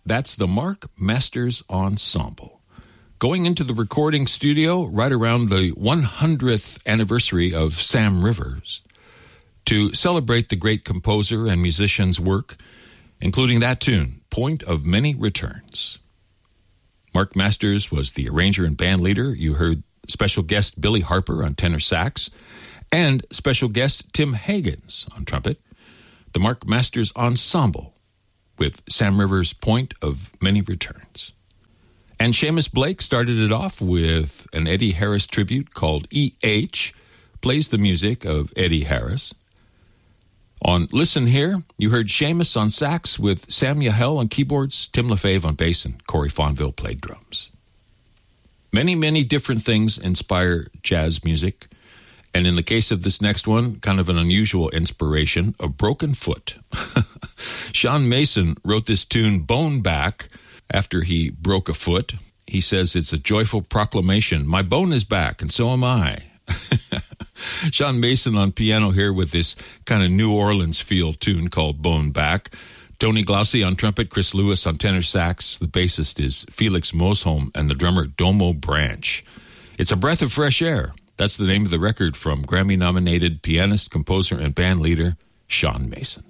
That's the Mark Masters Ensemble. Going into the recording studio right around the 100th anniversary of Sam Rivers to celebrate the great composer and musician's work, including that tune, Point of Many Returns. Mark Masters was the arranger and band leader. You heard special guest Billy Harper on tenor sax and special guest Tim Higgins on trumpet. The Mark Masters Ensemble with Sam Rivers' Point of Many Returns. And Seamus Blake started it off with an Eddie Harris tribute called E.H., plays the music of Eddie Harris. On Listen Here, you heard Seamus on sax with Sam Yahel on keyboards, Tim LaFave on bass, and Corey Fonville played drums. Many, many different things inspire jazz music. And in the case of this next one, kind of an unusual inspiration, A Broken Foot. Sean Mason wrote this tune, Bone Back, after he broke a foot. He says it's a joyful proclamation. My bone is back, and so am I. Sean Mason on piano here with this kind of New Orleans feel tune called Bone Back. Tony Glaucy on trumpet, Chris Lewis on tenor sax. The bassist is Felix Mosholm, and the drummer Domo Branch. It's a breath of fresh air. That's the name of the record from Grammy-nominated pianist, composer, and band leader Sean Mason.